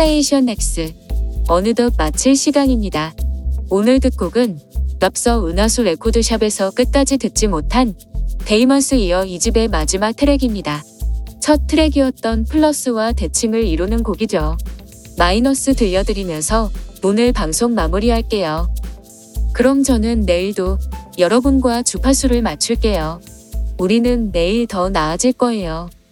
센세이션 X. 어느덧 마칠 시간입니다. 오늘 듣곡은 앞서 은하수 레코드샵에서 끝까지 듣지 못한 데이먼스 이어 2집의 마지막 트랙입니다. 첫 트랙이었던 플러스와 대칭을 이루는 곡이죠. 마이너스 들려드리면서 오늘 방송 마무리할게요. 그럼 저는 내일도 여러분과 주파수를 맞출게요. 우리는 내일 더 나아질 거예요.